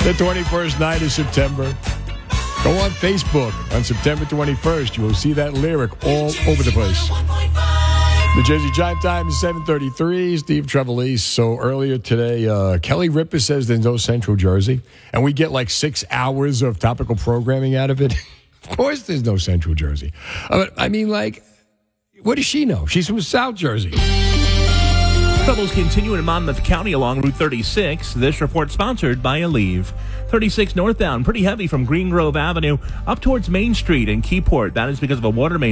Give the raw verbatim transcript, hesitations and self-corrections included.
The twenty-first night of September. Go on Facebook on September twenty-first. You will see that lyric all over the place. The Jersey Jive time is seven thirty-three. Steve Trevelise. So earlier today, uh, Kelly Ripa says there's no Central Jersey, and we get like six hours of topical programming out of it. Of course there's no Central Jersey. Uh, I mean, like, what does she know? She's from South Jersey. Troubles continue in Monmouth County along Route thirty-six. This report sponsored by Aleve. thirty-six northbound, pretty heavy from Green Grove Avenue up towards Main Street in Keyport. That is because of a water main